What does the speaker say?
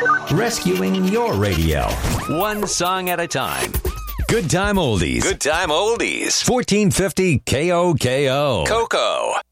Rescuing your radio. One song at a time. Good Time Oldies. Good Time Oldies. 1450 KOKO. Coco.